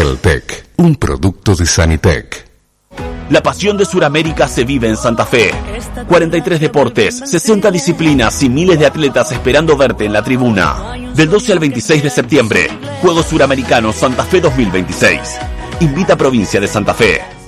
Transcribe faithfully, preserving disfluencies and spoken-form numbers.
Geltec, un producto de Sanitec. La pasión de Sudamérica se vive en Santa Fe. cuarenta y tres deportes, sesenta disciplinas y miles de atletas esperando verte en la tribuna. Del doce al veintiséis de septiembre, Juegos Suramericanos Santa Fe dos mil veintiséis. Invita a Provincia de Santa Fe.